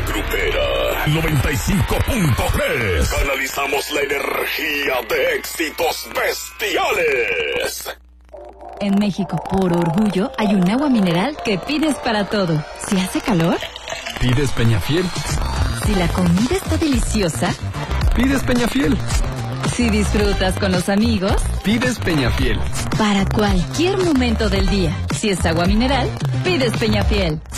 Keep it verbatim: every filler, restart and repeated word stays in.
Grupera noventa y cinco punto tres. Canalizamos la energía de éxitos bestiales. En México, por orgullo, hay un agua mineral que pides para todo. Si hace calor, pides Peñafiel. Si la comida está deliciosa, pides Peñafiel. Si disfrutas con los amigos, pides Peñafiel. Para cualquier momento del día, si es agua mineral, pides Peñafiel.